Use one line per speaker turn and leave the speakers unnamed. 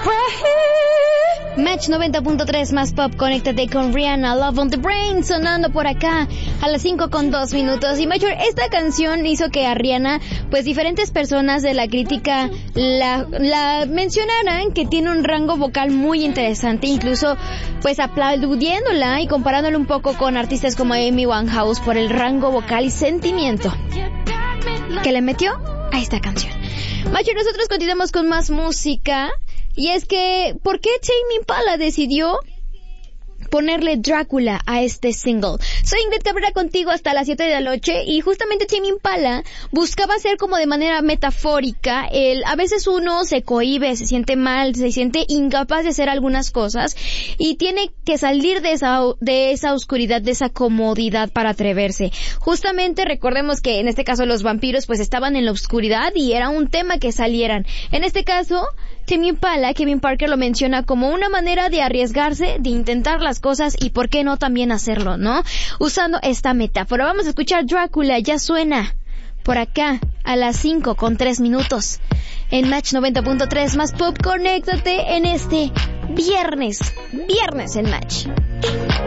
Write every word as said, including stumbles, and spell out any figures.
Match noventa punto tres más pop, conéctate con Rihanna, Love on the Brain, sonando por acá a las cinco con dos minutos. Y Major, esta canción hizo que a Rihanna, pues diferentes personas de la crítica la, la mencionaran que tiene un rango vocal muy interesante, incluso pues aplaudiéndola y comparándola un poco con artistas como Amy Winehouse por el rango vocal y sentimiento que le metió a esta canción. Major, nosotros continuamos con más música. Y es que, ¿por qué Tame Impala decidió ponerle Drácula a este single? Soy Ingrid Cabrera contigo hasta las siete de la noche y justamente Tame Impala buscaba hacer como de manera metafórica el, a veces uno se cohíbe, se siente mal, se siente incapaz de hacer algunas cosas y tiene que salir de esa, de esa oscuridad, de esa comodidad para atreverse. Justamente recordemos que en este caso los vampiros pues estaban en la oscuridad y era un tema que salieran. En este caso, Tame Impala, Kevin Parker lo menciona como una manera de arriesgarse, de intentar las cosas y por qué no también hacerlo, ¿no? Usando esta metáfora. Vamos a escuchar Drácula, ya suena por acá a las cinco con tres minutos en Match noventa punto tres más pop. Conéctate en este viernes, viernes en Match.